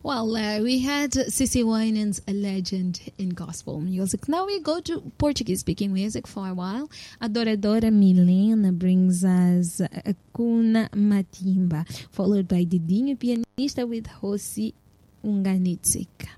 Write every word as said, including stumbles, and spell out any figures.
Well, uh, we had Cissy Winans, a legend in gospel music. Now we go to Portuguese-speaking music for a while. Adoradora Milena brings us Kuna Matimba, followed by Didinho Pianista with Hosi Unganitsika.